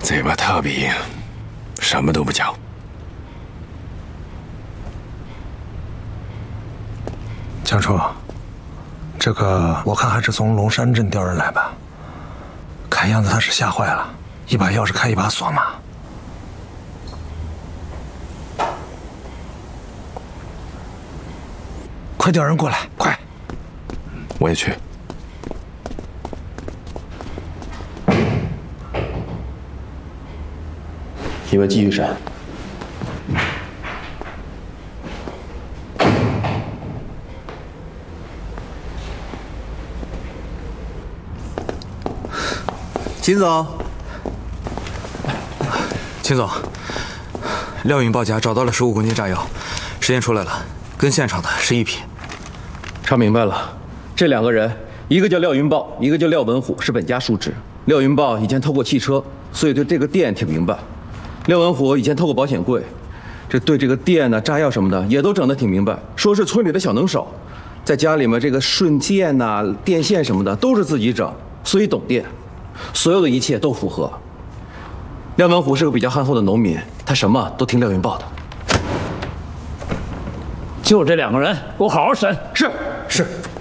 嘴巴特别硬，什么都不讲。 江初，这个我看还是从龙山镇调人来吧。看样子他是吓坏了，一把钥匙开一把锁嘛。快调人过来，快！ 我也去。 你们继续审。 秦总，秦总，廖云豹家找到了15公斤炸药，时间出来了，跟现场的是一批。 查明白了，这2个人，一个叫廖云豹，一个叫廖文虎，是本家叔侄。廖云豹以前偷过汽车，所以对这个店挺明白。廖文虎以前偷过保险柜，对这个店呢、炸药什么的也都整得挺明白。说是村里的小能手，在家里面这个顺电呐、电线什么的都是自己整，所以懂电。所有的一切都符合。廖文虎是个比较憨厚的农民，他什么都听廖云豹的。 就这2个人，给我好好审。 是。